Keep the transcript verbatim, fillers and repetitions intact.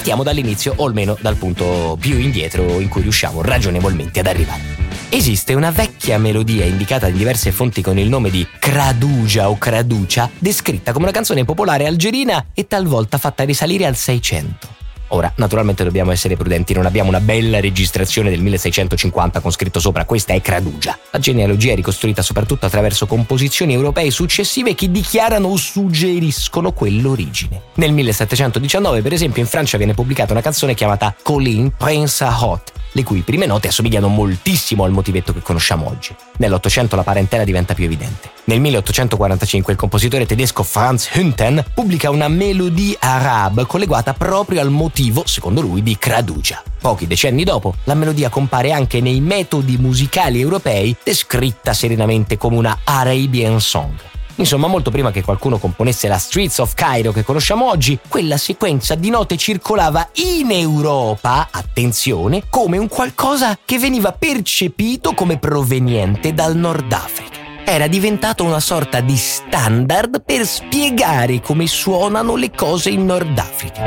Partiamo dall'inizio, o almeno dal punto più indietro in cui riusciamo ragionevolmente ad arrivare. Esiste una vecchia melodia indicata in diverse fonti con il nome di Kraduja o Kraducha, descritta come una canzone popolare algerina e talvolta fatta risalire al Seicento. Ora, naturalmente dobbiamo essere prudenti, non abbiamo una bella registrazione del milleseicentocinquanta con scritto sopra "questa è Kraduja". La genealogia è ricostruita soprattutto attraverso composizioni europee successive che dichiarano o suggeriscono quell'origine. Nel millesettecentodiciannove, per esempio, in Francia viene pubblicata una canzone chiamata Colin Prince à Haute, le cui prime note assomigliano moltissimo al motivetto che conosciamo oggi. Nell'Ottocento la parentela diventa più evidente. Nel milleottocentoquarantacinque il compositore tedesco Franz Hünten pubblica una melodie arabe collegata proprio al motivo, secondo lui, di Kraduja. Pochi decenni dopo, la melodia compare anche nei metodi musicali europei, descritta serenamente come una Arabian Song. Insomma, molto prima che qualcuno componesse la Streets of Cairo che conosciamo oggi, quella sequenza di note circolava in Europa, attenzione, come un qualcosa che veniva percepito come proveniente dal Nord Africa. Era diventato una sorta di standard per spiegare come suonano le cose in Nord Africa.